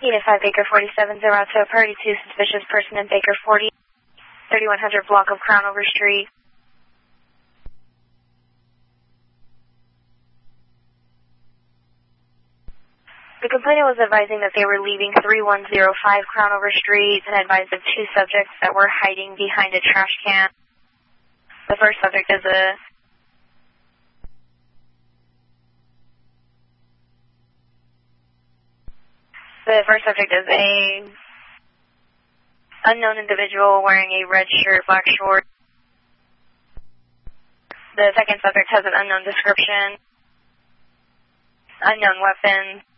Unit 5, Baker 47, zero out to a party 2, suspicious person in Baker 40, 3100 block of Crownover Street. The complainant was advising that they were leaving 3105 Crownover Street and advised of 2 subjects that were hiding behind a trash can. The first subject is a unknown individual wearing a red shirt, black shorts. The second subject has an unknown description, unknown weapon,